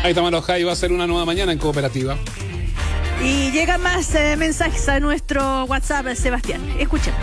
Ahí está Malojá y va a ser una nueva mañana en Cooperativa. Y llegan más mensajes a nuestro WhatsApp, Sebastián. Escuchemos.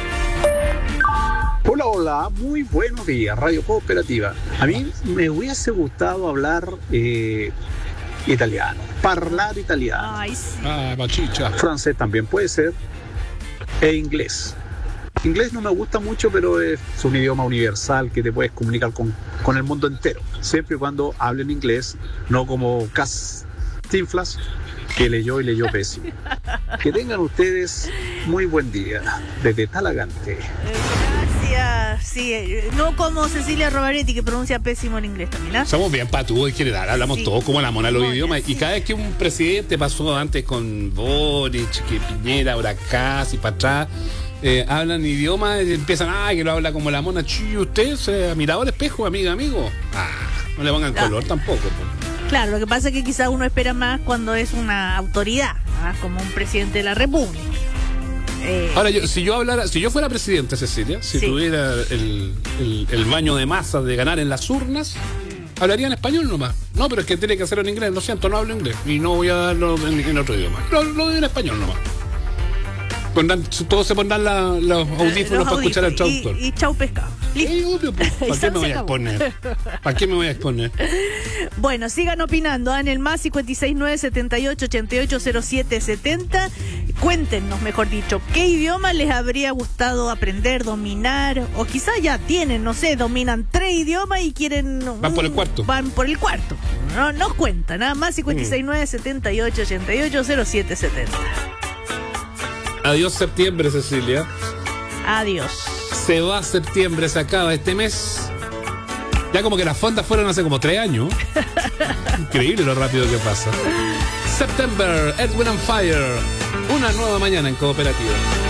Hola, hola, muy buenos días, Radio Cooperativa. A mí me hubiese gustado hablar italiano, hablar italiano. Ay, sí. Ah, machicha. Francés también puede ser, e inglés. Inglés no me gusta mucho, pero es un idioma universal que te puedes comunicar con el mundo entero, siempre y cuando hablen inglés, no como Cantinflas, que leyó y leyó pésimo. Que tengan ustedes muy buen día, desde Talagante. Gracias. Sí, no como Cecilia Rovaretti, que pronuncia pésimo en inglés también, ¿ah? Somos bien patúos en general, hablamos Sí. todos como la mona los Mona, idiomas. sí. Y cada vez que un presidente pasó antes con Boric, que Piñera, ahora casi para atrás, hablan idiomas y empiezan, que lo habla como la mona. Chi, usted se ha mirado al espejo, amigo. No le pongan color tampoco. Po. Claro, lo que pasa es que quizás uno espera más cuando es una autoridad, ¿ah? Como un presidente de la República. Ahora, si yo fuera presidente, Cecilia, si Sí. tuviera el baño de masas de ganar en las urnas, hablaría en español nomás. No, pero es que tiene que hacerlo en inglés. Lo siento, no hablo inglés. Y no voy a darlo en otro idioma. Lo digo en español nomás. Todos se pondrán los audífonos para escuchar al traductor. Y chau pescado. Listo. Sí, obvio, pues, ¿para qué Se me voy a acabó. exponer? ¿Para qué me voy a exponer? Bueno, sigan opinando en el más 569 78 88 07 70. Cuéntenos, mejor dicho, qué idioma les habría gustado aprender, dominar, o quizás ya tienen, no sé, dominan 3 idiomas y quieren... Van por el cuarto. Van por el cuarto. No nos cuenta, nada más 569 78 88 07 70. Adiós septiembre, Cecilia. Adiós. Se va septiembre, se acaba este mes. Ya como que las fondas fueron hace como 3 años. Increíble lo rápido que pasa. September, Edwin and Fire. Una nueva mañana en Cooperativa.